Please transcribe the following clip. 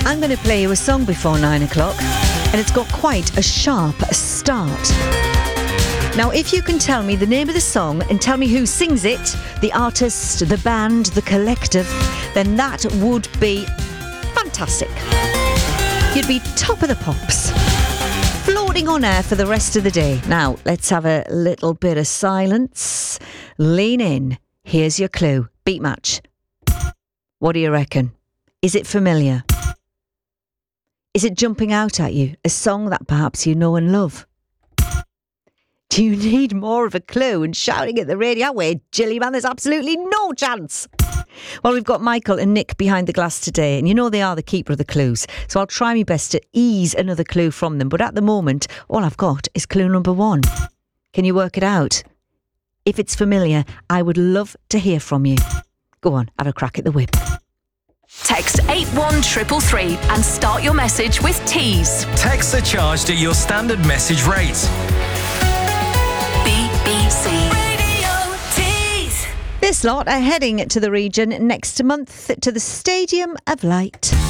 I'm going to play you a song before 9 o'clock, and it's got quite a sharp start. Now, if you can tell me the name of the song and tell me who sings it, the artist, the band, the collective, then that would be fantastic. You'd be top of the pops, floating on air for the rest of the day. Now, let's have a little bit of silence. Lean in. Here's your clue. Beat match. What do you reckon? Is it familiar? Is it jumping out at you? A song that perhaps you know and love? Do you need more of a clue and shouting at the radio? Where, Jilly man, there's absolutely no chance. Well, we've got Michael and Nick behind the glass today, and you know they are the keeper of the clues. So I'll try my best to ease another clue from them. But at the moment, all I've got is clue number 1. Can you work it out? If it's familiar, I would love to hear from you. Go on, have a crack at the whip. Text 81333 and start your message with Tees. Texts are charged at your standard message rate. BBC Radio Tees. This lot are heading to the region next month to the Stadium of Light.